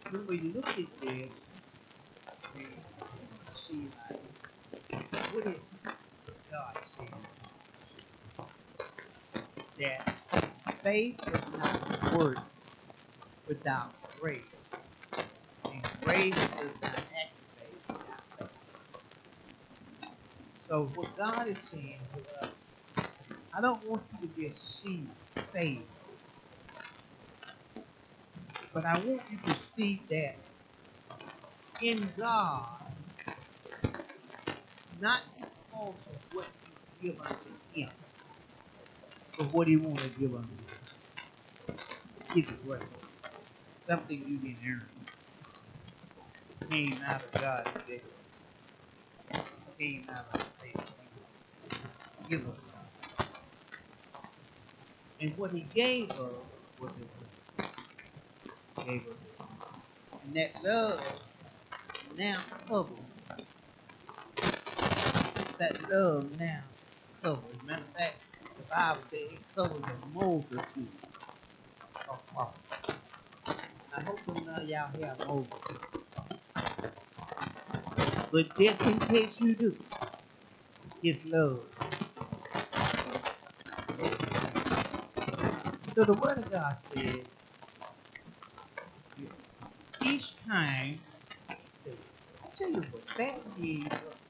when we look at this, we see like, what is God saying? That faith does not work without grace, and grace does not activate without faith. So what God is saying to us, I don't want you to just see faith, but I want you to see that in God, not because of what you give unto Him, but what He wants to give unto you. His grace, something you can earn, came out of God's grace, came out of faith. Give us, and what He gave us was His love. He gave us His love. And that love now covers. That love now covers. Matter of fact, the Bible says it covers a multitude of faults. I hope none of y'all have multitude. But just in case you do, His love. So the Word of God says, each time, I tell you what, that is